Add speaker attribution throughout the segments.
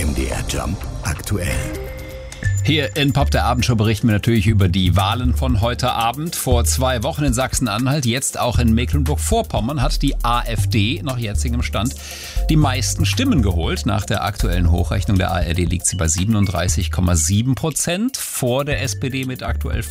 Speaker 1: MDR Jump aktuell.
Speaker 2: Hier in Pop der Abendshow berichten wir natürlich über die Wahlen von heute Abend. Vor 2 Wochen in Sachsen-Anhalt, jetzt auch in Mecklenburg-Vorpommern, hat die AfD nach jetzigem Stand die meisten Stimmen geholt. Nach der aktuellen Hochrechnung der ARD liegt sie bei 37,7%, vor der SPD mit aktuell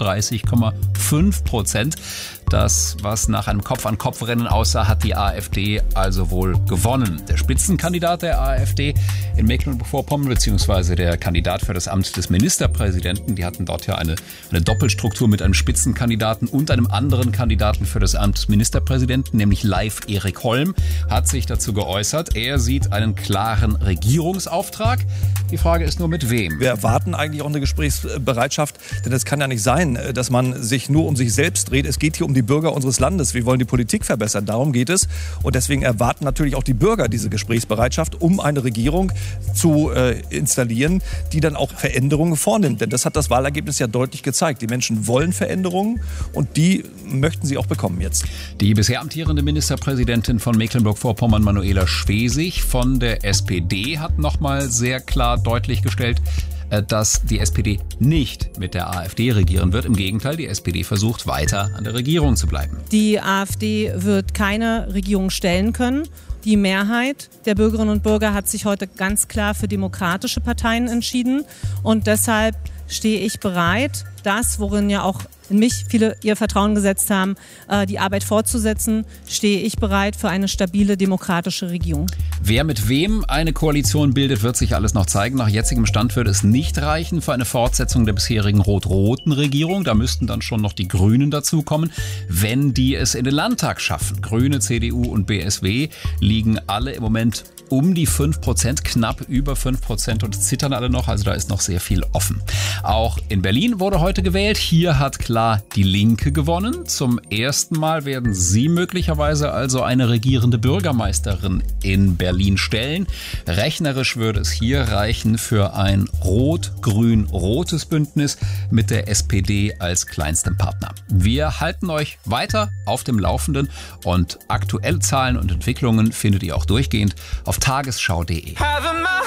Speaker 2: 35,5%. Das, was nach einem Kopf-an-Kopf-Rennen aussah, hat die AfD also wohl gewonnen. Der Spitzenkandidat der AfD in Mecklenburg-Vorpommern, beziehungsweise der Kandidat für das Amt des Ministerpräsidenten, die hatten dort ja eine Doppelstruktur mit einem Spitzenkandidaten und einem anderen Kandidaten für das Amt des Ministerpräsidenten, nämlich Leif Erik Holm, hat sich dazu geäußert. Er sieht einen klaren Regierungsauftrag. Die Frage ist nur, mit wem?
Speaker 3: Wir erwarten eigentlich auch eine Gesprächsbereitschaft, denn es kann ja nicht sein, dass man sich nur um sich selbst dreht. Es geht hier um die Bürger unseres Landes. Wir wollen die Politik verbessern, darum geht es. Und deswegen erwarten natürlich auch die Bürger diese Gesprächsbereitschaft, um eine Regierung zu installieren, die dann auch Veränderungen vornimmt. Denn das hat das Wahlergebnis ja deutlich gezeigt. Die Menschen wollen Veränderungen und die möchten sie auch bekommen jetzt.
Speaker 2: Die bisher amtierende Ministerpräsidentin von Mecklenburg-Vorpommern, Manuela Schwesig von der SPD, hat nochmal sehr klar deutlich gestellt, dass die SPD nicht mit der AfD regieren wird. Im Gegenteil, die SPD versucht weiter an der Regierung zu bleiben.
Speaker 4: Die AfD wird keine Regierung stellen können. Die Mehrheit der Bürgerinnen und Bürger hat sich heute ganz klar für demokratische Parteien entschieden. Und deshalb stehe ich bereit, das, worin ja auch in mich viele ihr Vertrauen gesetzt haben, die Arbeit fortzusetzen, stehe ich bereit für eine stabile demokratische Regierung.
Speaker 2: Wer mit wem eine Koalition bildet, wird sich alles noch zeigen. Nach jetzigem Stand würde es nicht reichen für eine Fortsetzung der bisherigen rot-roten Regierung. Da müssten dann schon noch die Grünen dazukommen, wenn die es in den Landtag schaffen. Grüne, CDU und BSW liegen alle im Moment um die 5%, knapp über 5% und zittern alle noch. Also da ist noch sehr viel offen. Auch in Berlin wurde heute gewählt. Hier hat klar die Linke gewonnen. Zum ersten Mal werden sie möglicherweise also eine regierende Bürgermeisterin in Berlin stellen. Rechnerisch würde es hier reichen für ein rot-grün-rotes Bündnis mit der SPD als kleinstem Partner. Wir halten euch weiter auf dem Laufenden und aktuelle Zahlen und Entwicklungen findet ihr auch durchgehend auf tagesschau.de.